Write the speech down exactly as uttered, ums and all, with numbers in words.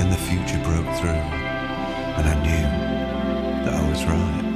and the future broke through, and I knew that I was right.